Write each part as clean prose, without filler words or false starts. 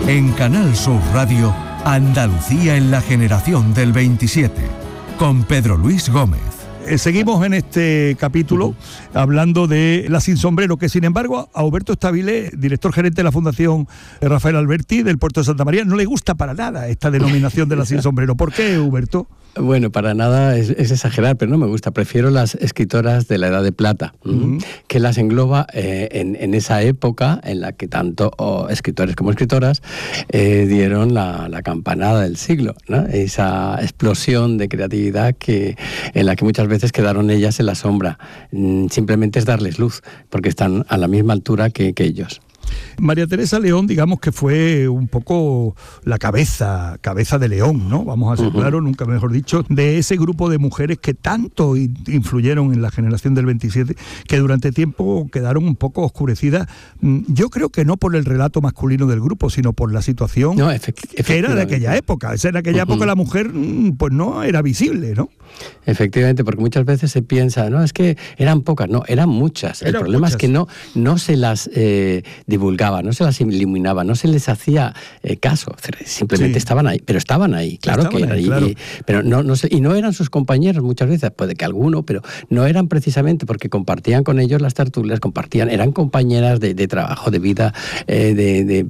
En Canal Sur Radio, Andalucía en la generación del 27, con Pedro Luis Gómez. Seguimos en este capítulo hablando de la Sin Sombrero, que sin embargo a Huberto Estabile, director gerente de la Fundación Rafael Alberti del Puerto de Santa María, no le gusta para nada esta denominación de la Sin Sombrero. ¿Por qué, Huberto? Bueno, para nada es exagerar, pero no me gusta. Prefiero las escritoras de la Edad de Plata, que las engloba en esa época en la que tanto escritores como escritoras dieron la campanada del siglo, ¿no? Esa explosión de creatividad en la que muchas veces quedaron ellas en la sombra. Simplemente es darles luz, porque están a la misma altura que ellos. María Teresa León, digamos que fue un poco la cabeza de León, ¿no? Vamos a ser claros, nunca mejor dicho, de ese grupo de mujeres que tanto influyeron en la generación del 27, que durante tiempo quedaron un poco oscurecidas. Yo creo que no por el relato masculino del grupo, sino por la situación que era de aquella época. En aquella época la mujer pues no era visible, ¿no? Efectivamente, porque muchas veces se piensa, no, es que eran pocas, no, eran muchas. El problema es que no se las divulgaba, no se las iluminaba, no se les hacía caso, simplemente estaban ahí, pero estaban ahí, claro que eran ahí, claro. Pero y no eran sus compañeros muchas veces, puede que alguno, pero no eran precisamente porque compartían con ellos las tertulias, eran compañeras de trabajo, de vida, de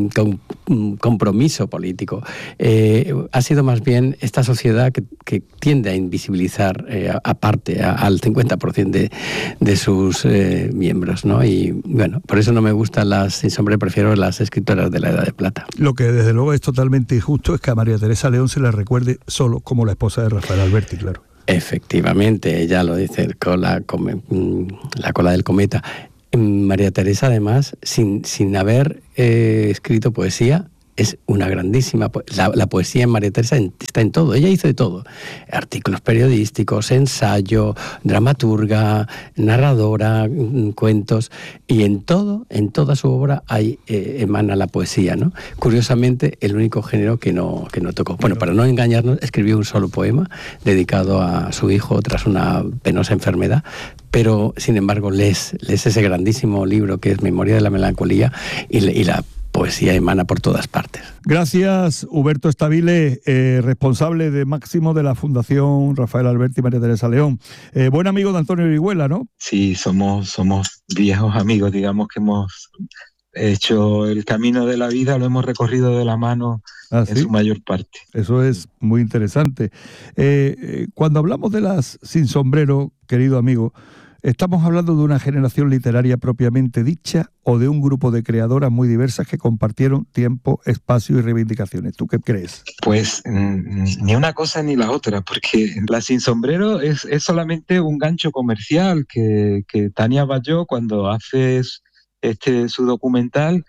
compromiso político. Ha sido más bien esta sociedad que tiende a invisibilizar aparte al 50% de sus miembros, ¿no? Y bueno, por eso no me gustan las Sin Sombrero, prefiero las escritoras de la Edad de Plata. Lo que desde luego es totalmente injusto es que a María Teresa León se la recuerde solo como la esposa de Rafael Alberti, claro. Efectivamente, ella lo dice, la cola del cometa. María Teresa, además, sin haber escrito poesía, es una grandísima... La poesía en María Teresa está en todo. Ella hizo de todo. Artículos periodísticos, ensayo, dramaturga, narradora, cuentos. Y en toda su obra emana la poesía, ¿no? Curiosamente, el único género que no tocó. Bueno, para no engañarnos, escribió un solo poema dedicado a su hijo tras una penosa enfermedad. Pero, sin embargo, lees ese grandísimo libro que es Memoria de la Melancolía y la poesía emana por todas partes. Gracias, Huberto Estabile, responsable de máximo de la Fundación Rafael Alberti y María Teresa León. Buen amigo de Antonio Orihuela, ¿no? Sí, somos viejos amigos, digamos que hemos hecho el camino de la vida, lo hemos recorrido de la mano en su mayor parte. Eso es muy interesante. Cuando hablamos de las Sin Sombrero, querido amigo, ¿estamos hablando de una generación literaria propiamente dicha o de un grupo de creadoras muy diversas que compartieron tiempo, espacio y reivindicaciones? ¿Tú qué crees? Pues ni una cosa ni la otra, porque la Sin Sombrero es solamente un gancho comercial que Tania Balló, cuando hace su documental,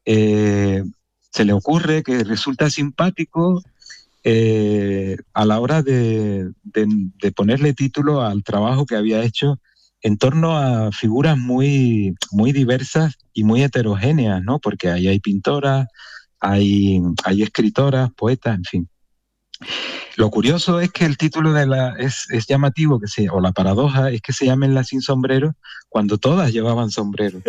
se le ocurre que resulta simpático a la hora de ponerle título al trabajo que había hecho en torno a figuras muy, muy diversas y muy heterogéneas, ¿no? Porque ahí hay pintoras, hay escritoras, poetas, en fin. Lo curioso es que el título es llamativo, o la paradoja es que se llamen las Sin Sombrero cuando todas llevaban sombrero.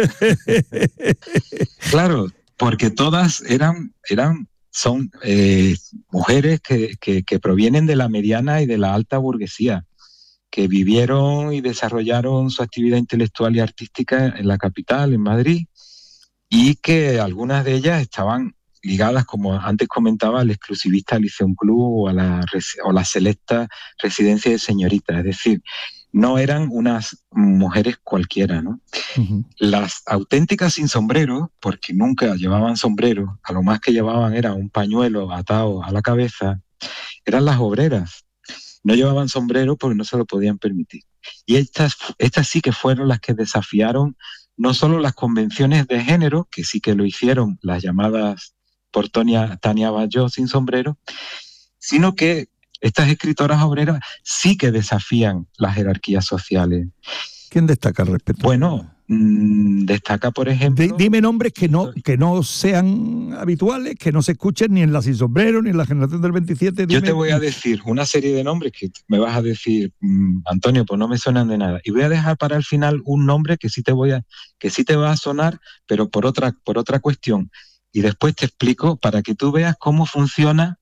Claro, porque todas son mujeres que provienen de la mediana y de la alta burguesía, que vivieron y desarrollaron su actividad intelectual y artística en la capital, en Madrid, y que algunas de ellas estaban ligadas, como antes comentaba, al exclusivista Lyceum Club o a la selecta residencia de señoritas. Es decir, no eran unas mujeres cualquiera, ¿no? Uh-huh. Las auténticas sin sombrero, porque nunca llevaban sombrero, a lo más que llevaban era un pañuelo atado a la cabeza, eran las obreras. No llevaban sombrero porque no se lo podían permitir. Y estas sí que fueron las que desafiaron no solo las convenciones de género, que sí que lo hicieron las llamadas por Tania Balló sin sombrero, sino que estas escritoras obreras sí que desafían las jerarquías sociales. ¿Quién destaca al respecto? Bueno, destaca, por ejemplo... Dime nombres que no sean habituales, que no se escuchen ni en la Sin Sombrero, ni en la generación del 27. Yo te voy a decir una serie de nombres que me vas a decir, Antonio, pues no me suenan de nada. Y voy a dejar para el final un nombre que sí te va a sonar, pero por otra cuestión. y después te explico para que tú veas cómo funciona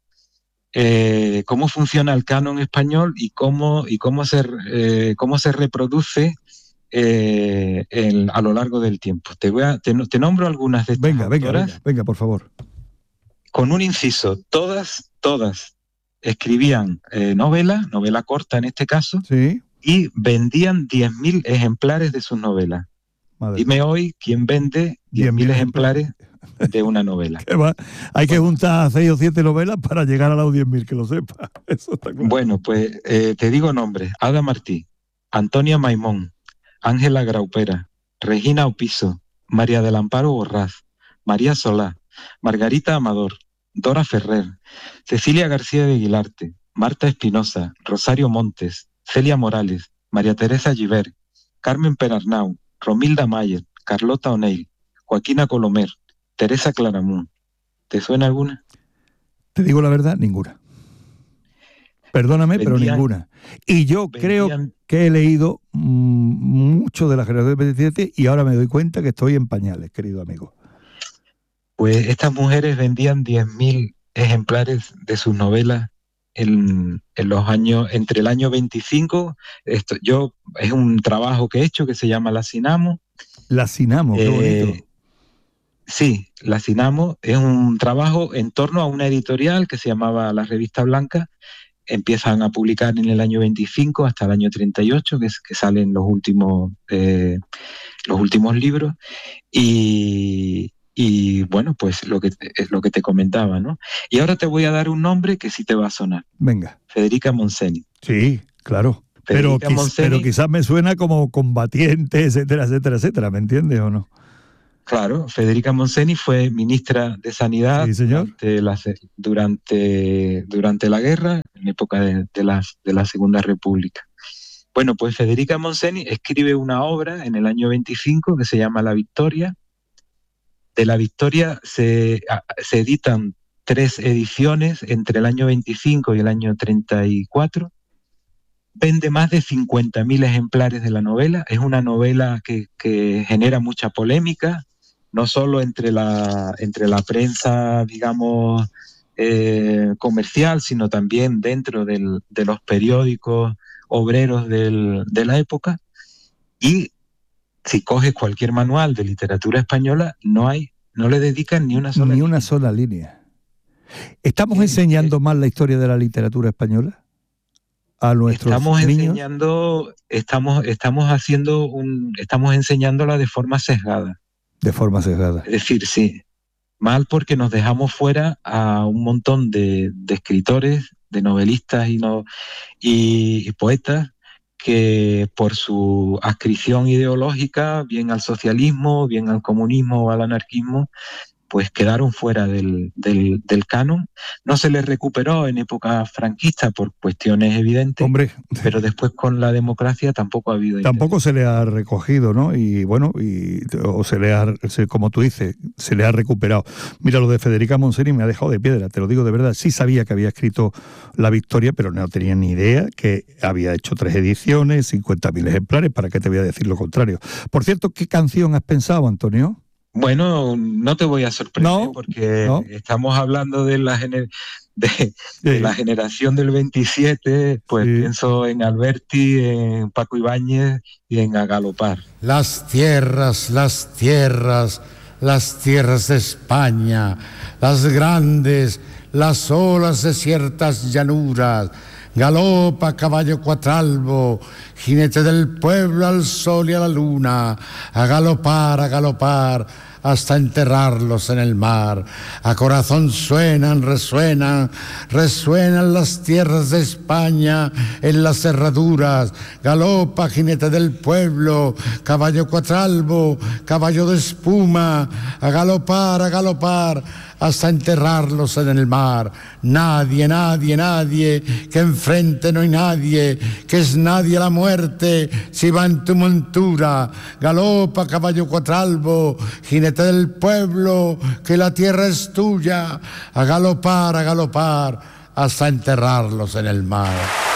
el canon español y cómo se reproduce a lo largo del tiempo. Te nombro algunas de estas autoras. Venga, por favor. Con un inciso, todas escribían novela corta en este caso, sí, y vendían 10.000 ejemplares de sus novelas. Madre Dime hoy quién vende 10.000 ejemplares de una novela. Hay que juntar 6 o 7 novelas para llegar a los 10.000, que lo sepa. Eso está claro. Bueno, pues te digo nombres: Ada Martí, Antonia Maimón, Ángela Graupera, Regina Opiso, María del Amparo Borrás, María Solá, Margarita Amador, Dora Ferrer, Cecilia García de Aguilarte, Marta Espinosa, Rosario Montes, Celia Morales, María Teresa Giver, Carmen Perarnau, Romilda Mayer, Carlota O'Neill, Joaquina Colomer, Teresa Claramunt. ¿Te suena alguna? Te digo la verdad, ninguna. Perdóname, pero ninguna. Y yo creo que he leído mucho de la generación del 27 y ahora me doy cuenta que estoy en pañales, querido amigo. Pues estas mujeres vendían 10.000 ejemplares de sus novelas en los años, entre el año 25, es un trabajo que he hecho que se llama La Sinamo. La Sinamo, qué bonito. Sí, La Sinamo es un trabajo en torno a una editorial que se llamaba La Revista Blanca. Empiezan a publicar en el año 25 hasta el año 38, que salen los últimos libros. Y bueno, pues lo que te comentaba, ¿no? Y ahora te voy a dar un nombre que sí te va a sonar. Venga. Federica Montseny. Sí, claro. Pero quizás me suena como combatiente, etcétera, etcétera, etcétera. ¿Me entiendes o no? Claro, Federica Montseny fue ministra de Sanidad, sí, señor, durante la guerra, en época de la Segunda República. Bueno, pues Federica Montseny escribe una obra en el año 25 que se llama La Victoria. De La Victoria se editan 3 ediciones entre el año 25 y el año 34. Vende más de 50.000 ejemplares de la novela. Es una novela que genera mucha polémica, no solo entre la prensa, digamos, comercial, sino también dentro de los periódicos obreros de la época. Y si coges cualquier manual de literatura española, no le dedican ni una sola línea. ¿Estamos enseñando mal la historia de la literatura española a nuestros niños? Estamos enseñándola de forma sesgada. De forma sesgada. Es decir, sí, mal porque nos dejamos fuera a un montón de escritores, de novelistas y poetas que por su adscripción ideológica, bien al socialismo, bien al comunismo o al anarquismo, pues quedaron fuera del canon. No se les recuperó en época franquista por cuestiones evidentes. Hombre, pero después con la democracia tampoco ha habido. Tampoco se le ha recogido, ¿no? Y bueno, como tú dices, se le ha recuperado. Mira, lo de Federica Montseny me ha dejado de piedra, te lo digo de verdad. Sí sabía que había escrito La Victoria, pero no tenía ni idea que había hecho 3 ediciones, 50.000 ejemplares. ¿Para qué te voy a decir lo contrario? Por cierto, ¿qué canción has pensado, Antonio? Bueno, no te voy a sorprender porque estamos hablando de la generación del 27, pues sí. Pienso en Alberti, en Paco Ibáñez y en A Galopar. Las tierras de España, las grandes, las olas de ciertas llanuras. Galopa, caballo cuatralbo, jinete del pueblo al sol y a la luna, a galopar, hasta enterrarlos en el mar. A corazón resuenan las tierras de España en las cerraduras. Galopa, jinete del pueblo, caballo cuatralbo, caballo de espuma, a galopar, hasta enterrarlos en el mar. Nadie, que enfrente no hay nadie, que es nadie la muerte, si va en tu montura. Galopa, caballo cuatralbo, jinete del pueblo, que la tierra es tuya, a galopar, hasta enterrarlos en el mar.